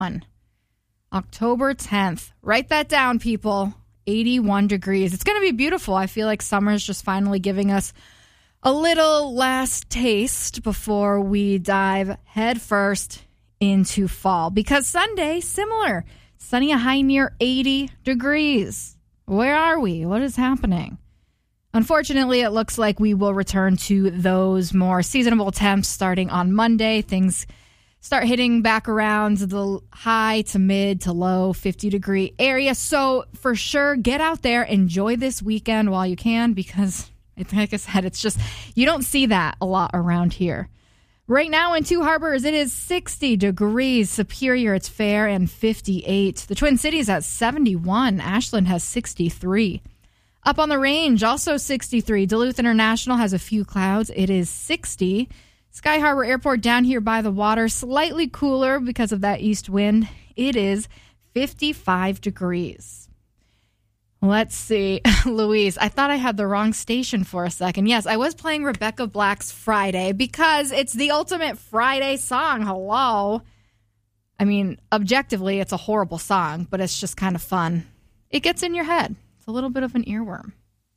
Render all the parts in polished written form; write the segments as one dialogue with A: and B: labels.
A: October 10th. Write that down, people. 81 degrees. It's going to be beautiful. I feel like summer's just finally giving us a little last taste before we dive headfirst into fall. Because Sunday, similar. Sunny, a high near 80 degrees. Where are we? What is happening? Unfortunately, it looks like we will return to those more seasonable temps starting on Monday. Things start hitting back around the high to mid to low 50-degree area. So for sure, get out there, enjoy this weekend while you can, because like I said, it's just, you don't see that a lot around here. Right now in Two Harbors, it is 60 degrees. Superior, it's fair, and 58. The Twin Cities at 71. Ashland has 63. Up on the range, also 63. Duluth International has a few clouds. It is 60. Sky Harbor Airport down here by the water, slightly cooler because of that east wind. It is 55 degrees. Let's see. Louise, I thought I had the wrong station for a second. Yes, I was playing Rebecca Black's Friday because it's the ultimate Friday song. Hello. I mean, objectively, it's a horrible song, but it's just kind of fun. It gets in your head. It's a little bit of an earworm.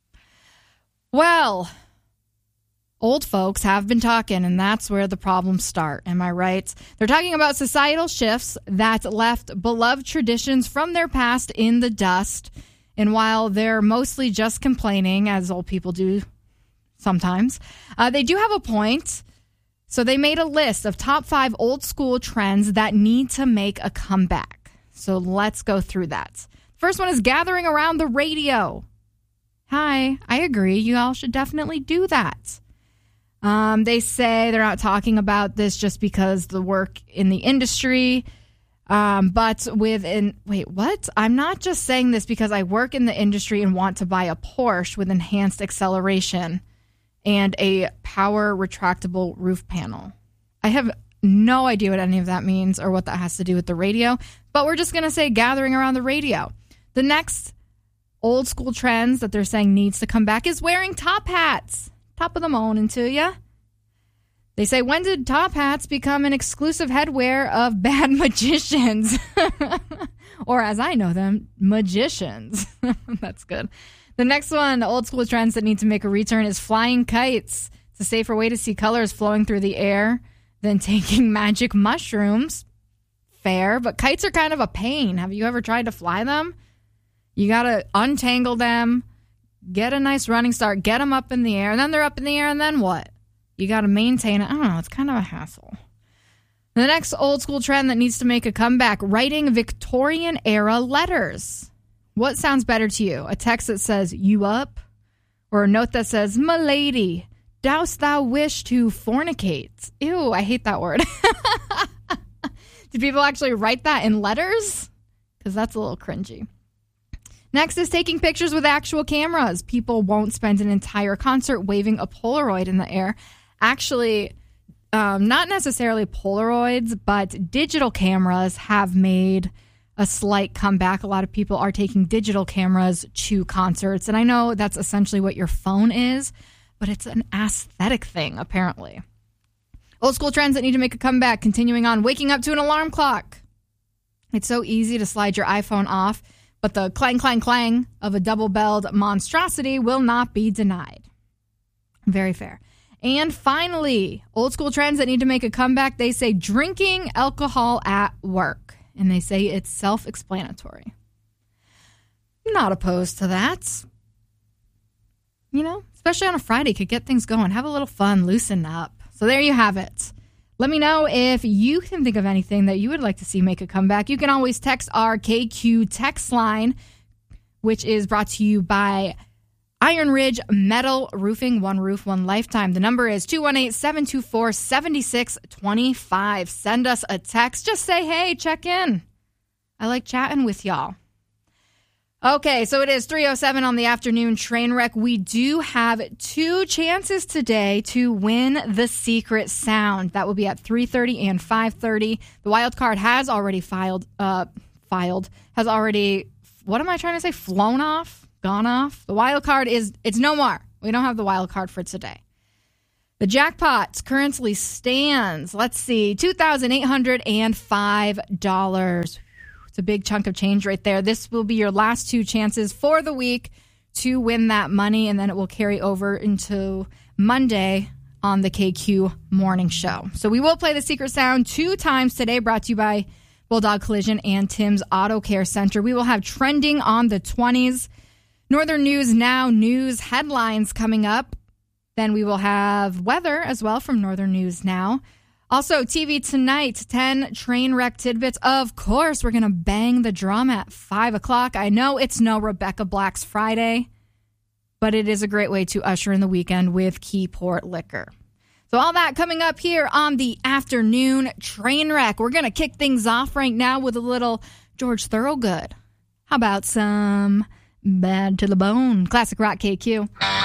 A: Well, old folks have been talking, and that's where the problems start. Am I right? They're talking about societal shifts that left beloved traditions from their past in the dust. And while they're mostly just complaining, as old people do sometimes, they do have a point. So they made a list of top 5 old school trends that need to make a comeback. So let's go through that. First one is gathering around the radio. Hi, I agree. You all should definitely do that. They say they're not talking about this just because the work in the industry. But wait, what? I'm not just saying this because I work in the industry and want to buy a Porsche with enhanced acceleration and a power retractable roof panel. I have no idea what any of that means or what that has to do with the radio, but we're just going to say gathering around the radio. The next old school trends that they're saying needs to come back is wearing top hats. Top of the morning to ya. They say, when did top hats become an exclusive headwear of bad magicians? Or as I know them, magicians. That's good. The next one, old school trends that need to make a return, is flying kites. It's a safer way to see colors flowing through the air than taking magic mushrooms. Fair, but kites are kind of a pain. Have you ever tried to fly them? You got to untangle them, get a nice running start, get them up in the air, and then they're up in the air, and then what? You got to maintain it. I don't know. It's kind of a hassle. The next old school trend that needs to make a comeback, writing Victorian era letters. What sounds better to you? A text that says, you up? Or a note that says, my lady, dost thou wish to fornicate? Ew, I hate that word. Do people actually write that in letters? Because that's a little cringy. Next is taking pictures with actual cameras. People won't spend an entire concert waving a Polaroid in the air. Actually, not necessarily Polaroids, but digital cameras have made a slight comeback. A lot of people are taking digital cameras to concerts. And I know that's essentially what your phone is, but it's an aesthetic thing, apparently. Old school trends that need to make a comeback. Continuing on, waking up to an alarm clock. It's so easy to slide your iPhone off, but the clang, clang, clang of a double-belled monstrosity will not be denied. Very fair. And finally, old school trends that need to make a comeback. They say drinking alcohol at work. And they say it's self-explanatory. Not opposed to that. You know, especially on a Friday, could get things going. Have a little fun, loosen up. So there you have it. Let me know if you can think of anything that you would like to see make a comeback. You can always text our KQ text line, which is brought to you by Iron Ridge Metal Roofing, one roof, one lifetime. The number is 218-724-7625. Send us a text. Just say, hey, check in. I like chatting with y'all. Okay, so it is 3:07 on the afternoon train wreck. We do have 2 chances today to win the secret sound. That will be at 3:30 and 5:30. The wild card has already flown off, gone off. The wild card it's no more. We don't have the wild card for today. The jackpot currently stands, let's see, $2,805. It's a big chunk of change right there. This will be your last two chances for the week to win that money, and then it will carry over into Monday on the KQ Morning Show. So we will play the secret sound 2 times today, brought to you by Bulldog Collision and Tim's Auto Care Center. We will have trending on the 20s, Northern News Now news headlines coming up. Then we will have weather as well from Northern News Now. Also, TV Tonight, 10 train wreck tidbits. Of course, we're going to bang the drum at 5 o'clock. I know it's no Rebecca Black's Friday, but it is a great way to usher in the weekend with Keyport Liquor. So all that coming up here on the afternoon train wreck. We're going to kick things off right now with a little George Thorogood. How about some Bad to the Bone? Classic Rock KQ.